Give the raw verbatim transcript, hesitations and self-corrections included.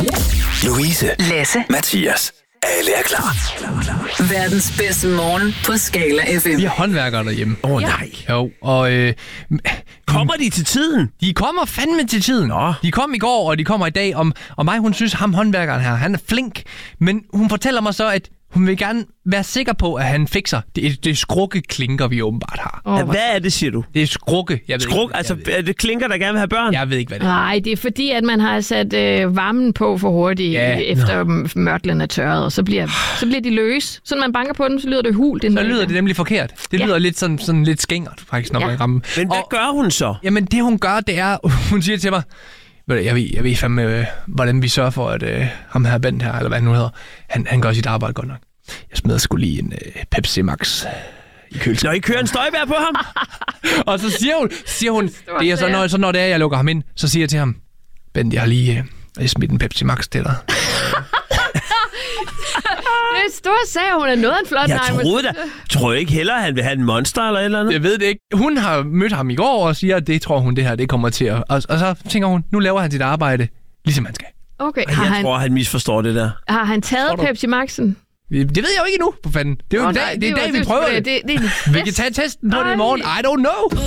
Louise, Lasse, Mathias. Alle er klar. verdens bedste morgen på Skala F M. Vi har håndværkere derhjemme. Åh oh, nej. Jo, og øh, Kommer de til tiden? de kommer fandme til tiden. Nå. De kom i går, og de kommer i dag. Om, og mig, hun synes, ham håndværkeren her, han er flink. Men hun fortæller mig så, at hun vil gerne være sikker på, at han fikser. Det er, det er skrukkeklinker, vi åbenbart har. Oh, Ja, hvad er det, siger du? Det er skrukke. Jeg ved Skruk, ikke, altså jeg ved, er det klinker, der gerne vil have børn? jeg ved ikke, hvad det er. Nej, det er fordi, at man har sat øh, varmen på for hurtigt, Ja. ja. efter no. mørtlen er tørret, og så bliver, så bliver de løse. Så når man banker på dem, så lyder det hult. Så lyder det nemlig forkert. Det Ja. lyder lidt sådan, sådan lidt skængert, faktisk, når Ja. man rammer. Men hvad Og- gør hun så? Jamen, det hun gør, det er, hun siger til mig, ved du, jeg ved, jeg ved fandme, øh, hvordan vi sørger for, at øh, ham her Bent her, eller hvad han nu hedder, han, han gør sit arbejde godt nok. Jeg smider sgu lige en øh, Pepsi Max i køleskabet. Når I kører en støjbær på ham? Og så siger hun, siger hun det er så når, så når det er, jeg lukker ham ind, så siger jeg til ham, Bent, jeg har lige øh, jeg smidt en Pepsi Max til dig. Det er en stor sag, hun er noget af en flot Jeg nej, troede da. Tror jeg ikke hellere, at han vil have en monster eller et eller andet? Jeg ved det ikke. Hun har mødt ham i går og siger, at det tror hun, det her det kommer til at... Og, og så tænker hun, nu laver han sit arbejde, ligesom han skal. Okay, har Jeg han, tror, han misforstår det der. har han taget Tror du? Pepsi Max'en? Det ved jeg jo ikke endnu, for fanden. Det er jo Åh, i dag, nej, det er i var- dag, vi det- prøver det. det. det, det er en Vi kan tage testen på det i morgen. I don't know.